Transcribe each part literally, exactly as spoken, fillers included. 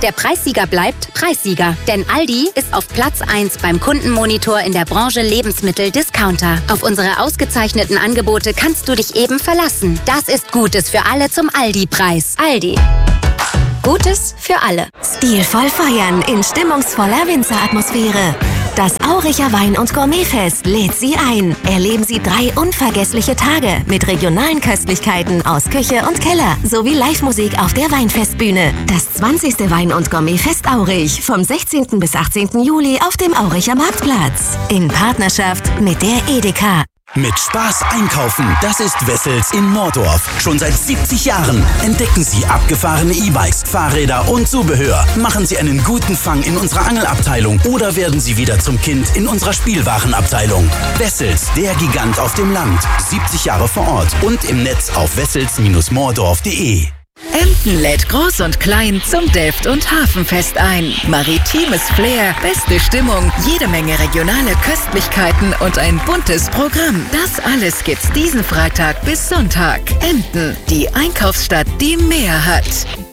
Der Preissieger bleibt Preissieger. Denn Aldi ist auf Platz eins beim Kundenmonitor in der Branche Lebensmittel-Discounter. Auf unsere ausgezeichneten Angebote kannst du dich eben verlassen. Das ist Gutes für alle zum Aldi-Preis. Aldi. Gutes für alle. Stilvoll feiern in stimmungsvoller Winzeratmosphäre. Das Auricher Wein- und Gourmetfest lädt Sie ein. Erleben Sie drei unvergessliche Tage mit regionalen Köstlichkeiten aus Küche und Keller sowie Live-Musik auf der Weinfestbühne. Das zwanzigste Wein- und Gourmetfest Aurich vom sechzehnten bis achtzehnten Juli auf dem Auricher Marktplatz. In Partnerschaft mit der Edeka. Mit Spaß einkaufen, das ist Wessels in Mordorf. Schon seit siebzig Jahren entdecken Sie abgefahrene E-Bikes, Fahrräder und Zubehör. Machen Sie einen guten Fang in unserer Angelabteilung oder werden Sie wieder zum Kind in unserer Spielwarenabteilung. Wessels, der Gigant auf dem Land. siebzig Jahre vor Ort und im Netz auf wessels Bindestrich mordorf punkt de. Emden lädt Groß und Klein zum Delft- und Hafenfest ein. Maritimes Flair, beste Stimmung, jede Menge regionale Köstlichkeiten und ein buntes Programm. Das alles gibt's diesen Freitag bis Sonntag. Emden, die Einkaufsstadt, die mehr hat.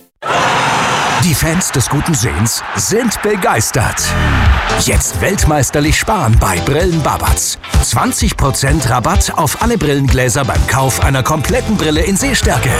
Die Fans des guten Sehens sind begeistert. Jetzt weltmeisterlich sparen bei Brillen Babatz. zwanzig Prozent Rabatt auf alle Brillengläser beim Kauf einer kompletten Brille in Sehstärke.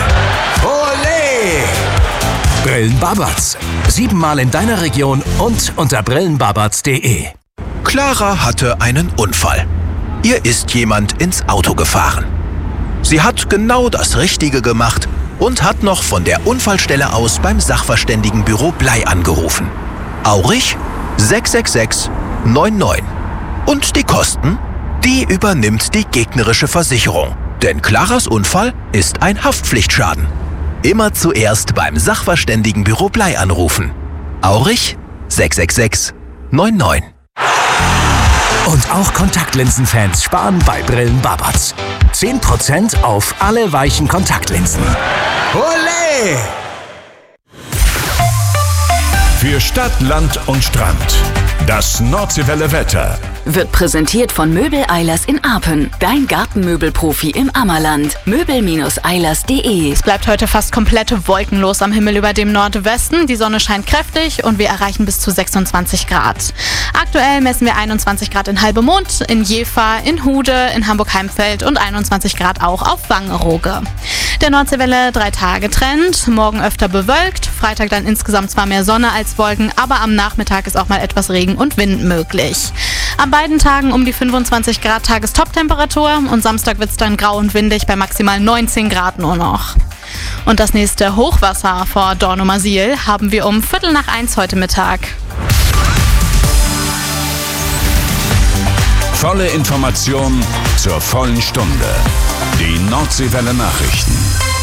Olé! Brillen Babatz. Siebenmal in deiner Region und unter brillen babatz punkt de. Clara hatte einen Unfall. Ihr ist jemand ins Auto gefahren. Sie hat genau das Richtige gemacht und hat noch von der Unfallstelle aus beim Sachverständigenbüro Blei angerufen. Aurich sechs sechs sechs neun neun. Und die Kosten? Die übernimmt die gegnerische Versicherung. Denn Claras Unfall ist ein Haftpflichtschaden. Immer zuerst beim Sachverständigenbüro Blei anrufen. Aurich sechs sechs sechs neun neun. Und auch Kontaktlinsenfans sparen bei Brillen Babatz. zehn Prozent auf alle weichen Kontaktlinsen. Olé! Für Stadt, Land und Strand. Das Nordseewelle Wetter. Wird präsentiert von Möbel Eilers in Arpen. Dein Gartenmöbelprofi im Ammerland. möbel Bindestrich eilers punkt de. Es bleibt heute fast komplett wolkenlos am Himmel über dem Nordwesten. Die Sonne scheint kräftig und wir erreichen bis zu sechsundzwanzig Grad. Aktuell messen wir einundzwanzig Grad in Halbemond, in Jever, in Hude, in Hamburg-Heimfeld und einundzwanzig Grad auch auf Wangerooge. Der Nordseewelle drei-Tage-Trend. Morgen öfter bewölkt. Freitag dann insgesamt zwar mehr Sonne als Wolken, aber am Nachmittag ist auch mal etwas Regen und Wind möglich. An beiden Tagen um die fünfundzwanzig Grad Tagestop-Temperatur und Samstag wird es dann grau und windig bei maximal neunzehn Grad nur noch. Und das nächste Hochwasser vor Dornumersiel haben wir um Viertel nach eins heute Mittag. Volle Information zur vollen Stunde. Die Nordseewelle Nachrichten.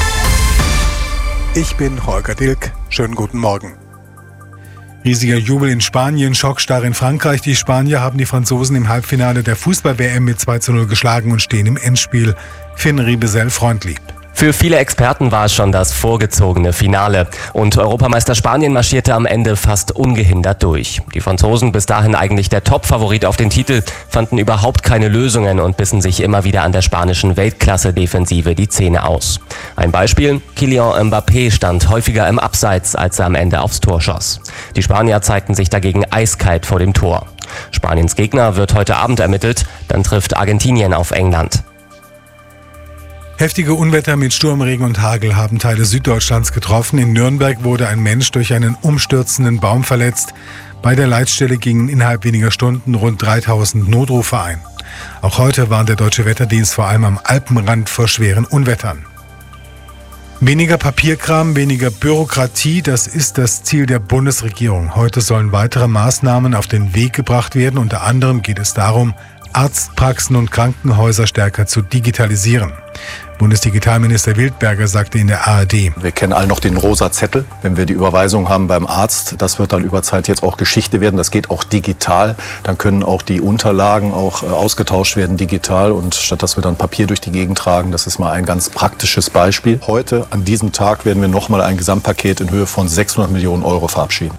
Ich bin Holger Dilk. Schönen guten Morgen. Riesiger Jubel in Spanien, Schockstarre in Frankreich. Die Spanier haben die Franzosen im Halbfinale der Fußball-W M mit zwei zu null geschlagen und stehen im Endspiel. Finn Riebesell-Freundlieb. Für viele Experten war es schon das vorgezogene Finale. Und Europameister Spanien marschierte am Ende fast ungehindert durch. Die Franzosen, bis dahin eigentlich der Top-Favorit auf den Titel, fanden überhaupt keine Lösungen und bissen sich immer wieder an der spanischen Weltklasse-Defensive die Zähne aus. Ein Beispiel: Kylian Mbappé stand häufiger im Abseits, als er am Ende aufs Tor schoss. Die Spanier zeigten sich dagegen eiskalt vor dem Tor. Spaniens Gegner wird heute Abend ermittelt, dann trifft Argentinien auf England. Heftige Unwetter mit Sturm, Regen und Hagel haben Teile Süddeutschlands getroffen. In Nürnberg wurde ein Mensch durch einen umstürzenden Baum verletzt. Bei der Leitstelle gingen innerhalb weniger Stunden rund dreitausend Notrufe ein. Auch heute warnt der Deutsche Wetterdienst vor allem am Alpenrand vor schweren Unwettern. Weniger Papierkram, weniger Bürokratie, das ist das Ziel der Bundesregierung. Heute sollen weitere Maßnahmen auf den Weg gebracht werden. Unter anderem geht es darum, Arztpraxen und Krankenhäuser stärker zu digitalisieren. Bundesdigitalminister Wildberger sagte in der A R D: Wir kennen alle noch den rosa Zettel, wenn wir die Überweisung haben beim Arzt. Das wird dann über Zeit jetzt auch Geschichte werden. Das geht auch digital. Dann können auch die Unterlagen auch äh, ausgetauscht werden digital. Und statt dass wir dann Papier durch die Gegend tragen, das ist mal ein ganz praktisches Beispiel. Heute, an diesem Tag, werden wir nochmal ein Gesamtpaket in Höhe von sechshundert Millionen Euro verabschieden.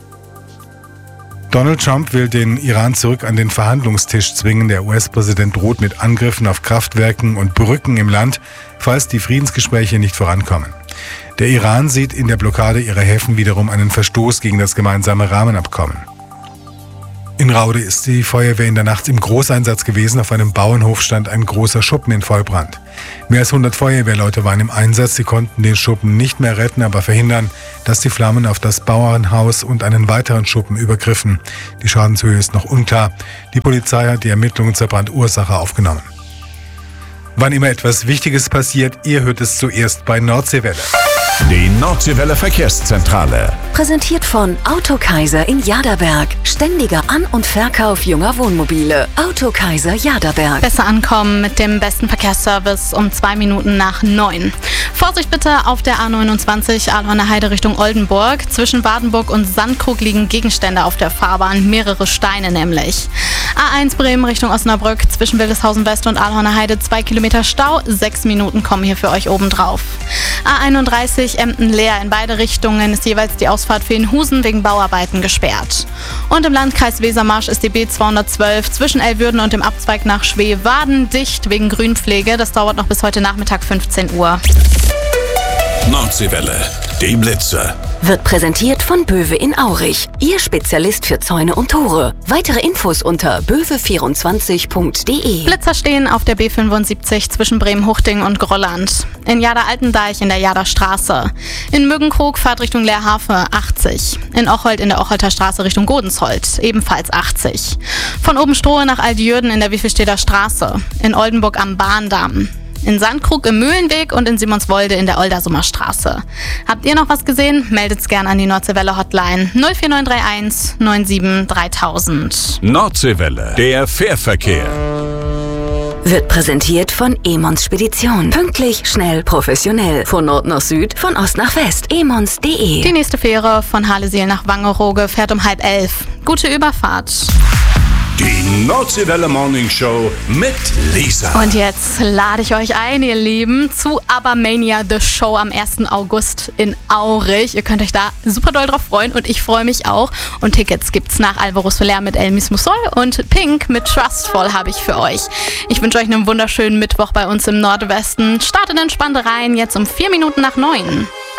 Donald Trump will den Iran zurück an den Verhandlungstisch zwingen. Der U S-Präsident droht mit Angriffen auf Kraftwerken und Brücken im Land, falls die Friedensgespräche nicht vorankommen. Der Iran sieht in der Blockade ihrer Häfen wiederum einen Verstoß gegen das gemeinsame Rahmenabkommen. In Raude ist die Feuerwehr in der Nacht im Großeinsatz gewesen. Auf einem Bauernhof stand ein großer Schuppen in Vollbrand. Mehr als hundert Feuerwehrleute waren im Einsatz. Sie konnten den Schuppen nicht mehr retten, aber verhindern, dass die Flammen auf das Bauernhaus und einen weiteren Schuppen übergriffen. Die Schadenshöhe ist noch unklar. Die Polizei hat die Ermittlungen zur Brandursache aufgenommen. Wann immer etwas Wichtiges passiert, ihr hört es zuerst bei Nordseewelle. Die Nordseewelle Verkehrszentrale. Präsentiert von Autokaiser in Jaderberg. Ständiger An- und Verkauf junger Wohnmobile. Autokaiser Jaderberg. Besser ankommen mit dem besten Verkehrsservice um zwei Minuten nach neun. Vorsicht bitte auf der A neunundzwanzig Alhorner Heide Richtung Oldenburg. Zwischen Wardenburg und Sandkrug liegen Gegenstände auf der Fahrbahn, mehrere Steine nämlich. A eins Bremen Richtung Osnabrück, zwischen Wildeshausen West und Alhorner Heide zwei Kilometer Stau, sechs Minuten kommen hier für euch obendrauf. A einunddreißig Emden Leer, in beide Richtungen ist jeweils die Ausfahrt für Inhusen wegen Bauarbeiten gesperrt. Und im Landkreis Wesermarsch ist die B zweihundertzwölf zwischen Elwürden und dem Abzweig nach Schweewaden dicht wegen Grünpflege. Das dauert noch bis heute Nachmittag fünfzehn Uhr. Nordseewelle, die Blitze. Wird präsentiert von Böwe in Aurich. Ihr Spezialist für Zäune und Tore. Weitere Infos unter böwe vierundzwanzig punkt de. Blitzer stehen auf der B fünfundsiebzig zwischen Bremen-Huchting und Grolland. In Jader-Altendeich in der Jader Straße. In Müggenkrug Fahrtrichtung Leerhafe achtzig. In Ocholt in der Ocholter Straße Richtung Godensholt ebenfalls achtzig. Von Obenstrohe nach Aldjürden in der Wiefelsteder Straße. In Oldenburg am Bahndamm. In Sandkrug im Mühlenweg und in Simonswolde in der Oldersummer Straße. Habt ihr noch was gesehen? Meldet's gern an die Nordseewelle Hotline null vier neun drei eins neun sieben dreitausend. Nordseewelle, der Fährverkehr. Wird präsentiert von Emons Spedition. Pünktlich, schnell, professionell. Von Nord nach Süd, von Ost nach West. emons punkt de. Die nächste Fähre von Haleseel nach Wangerooge fährt um halb elf. Gute Überfahrt. Die Nordseewelle Morning Show mit Lisa. Und jetzt lade ich euch ein, ihr Lieben, zu ABBA-Mania The Show am ersten August in Aurich. Ihr könnt euch da super doll drauf freuen und ich freue mich auch. Und Tickets gibt's nach Alvaro Soler mit El Mismo Sol und Pink mit Trustful habe ich für euch. Ich wünsche euch einen wunderschönen Mittwoch bei uns im Nordwesten. Startet entspannt rein, jetzt um vier Minuten nach neun.